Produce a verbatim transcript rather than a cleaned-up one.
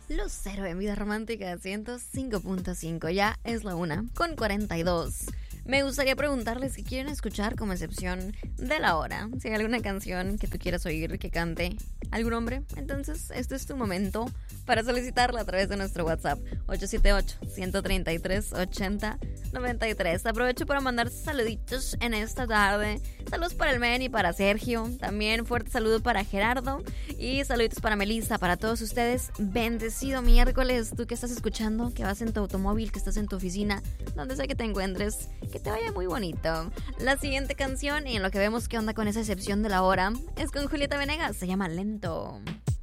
Lucero en Vida Romántica ciento cinco punto cinco. Ya es la una con cuarenta y dos. Me gustaría preguntarles qué quieren escuchar como excepción de la hora. Si hay alguna canción que tú quieras oír que cante algún hombre, entonces este es tu momento para solicitarla a través de nuestro WhatsApp ocho siete ocho, uno tres tres, ocho cero nueve tres. Aprovecho para mandar saluditos en esta tarde. Saludos para el Men y para Sergio. También fuerte saludo para Gerardo. Y saluditos para Melissa, para todos ustedes. Bendecido miércoles. Tú que estás escuchando, que vas en tu automóvil, que estás en tu oficina, donde sea que te encuentres, que te vaya muy bonito. La siguiente canción, y en lo que vemos qué onda con esa excepción de la hora, es con Julieta Venegas. Se llama Lento.